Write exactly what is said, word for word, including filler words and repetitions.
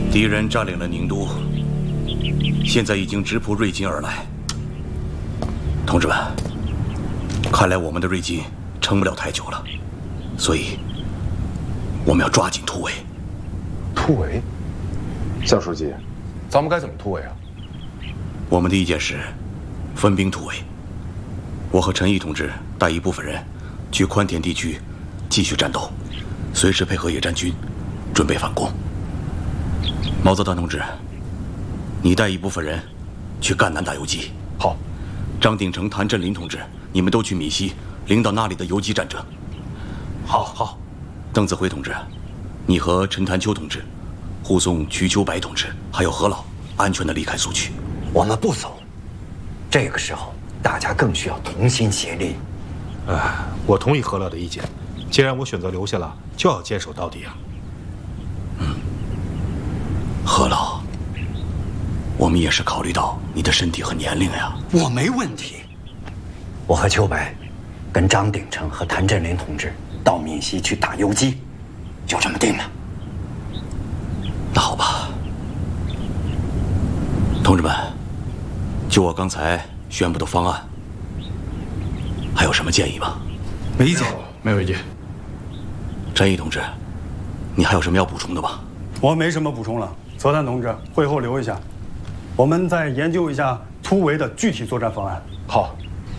敌人占领了宁都，现在已经直扑瑞金而来。同志们，看来我们的瑞金撑不了太久了，所以我们要抓紧突围。 突围？向书记，咱们该怎么突围啊？ 我们的意见是分兵突围。我和陈毅同志带一部分人去宽田地区继续战斗，随时配合野战军，准备反攻。毛泽东同志，你带一部分人去赣南打游击。 好。 张鼎丞、谭震林同志，你们都去闽西领导那里的游击战争。 好好。 邓子恢同志，你和陈潭秋同志护送瞿秋白同志还有何老安全地离开苏区。 我们不走，这个时候大家更需要同心协力。 哎，我同意何老的意见，既然我选择留下了，就要坚守到底啊。 嗯，何老，我们也是考虑到你的身体和年龄呀。 我没问题。我和秋白，跟张鼎丞和谭震林同志到闽西去打游击，就这么定了。 那好吧，同志们，就我刚才宣布的方案，还有什么建议吗？ 没意见，没有意见。 陈毅同志，你还有什么要补充的吗？ 我没什么补充了。泽丹同志，会后留一下，我们再研究一下突围的具体作战方案。 好。